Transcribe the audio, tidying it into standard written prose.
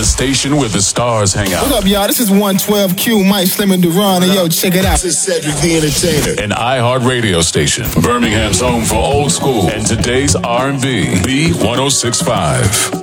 The station where the stars hang out. What up, y'all? This is 112Q, Mike Slim and Duran, and yo, check it out. This is Cedric the Entertainer. An iHeart radio station. Birmingham's home for old school and today's R&B. B1065.